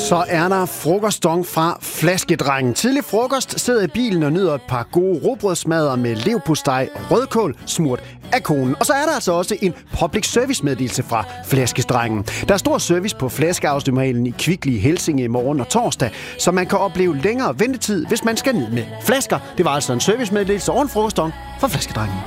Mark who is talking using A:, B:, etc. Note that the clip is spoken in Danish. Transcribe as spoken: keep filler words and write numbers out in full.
A: Så er der frokostdong fra Flaskedrengen. Tidlig frokost, sidder i bilen og nyder et par gode rugbrødsmadder med leverpostej og rødkål, smurt af konen. Og så er der altså også en public service meddelelse fra Flaskedrengen. Der er stor service på flaskeautomaten i Kvickly i Helsinge i morgen og torsdag, så man kan opleve længere ventetid, hvis man skal ned med flasker. Det var altså en servicemeddelelse og en frokostdong fra Flaskedrengen.